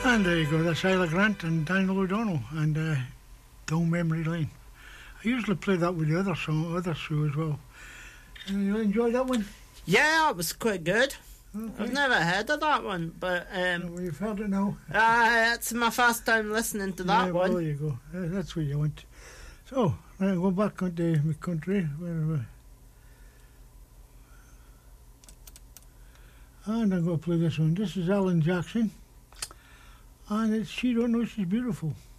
And there you go, that's Isla Grant and Daniel O'Donnell and Down Memory Lane. I usually play that with the other song, other show as well. You enjoy that one? Yeah, it was quite good. Okay. I've never heard of that one, but Well, you've heard it now. it's my first time listening to that Well, one. there you go. That's what you want. So, right, go back onto my country. Where am I? And I'm going to play this one. This is Alan Jackson. And it's She Don't Know She's Beautiful.